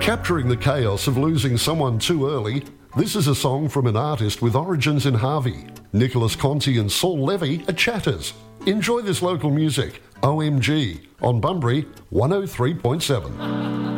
Capturing the chaos of losing someone too early, this is a song from an artist with origins in Harvey. Nicholas Conti and Saul Levy are chatters. Enjoy this local music, OMG, on Bunbury 103.7.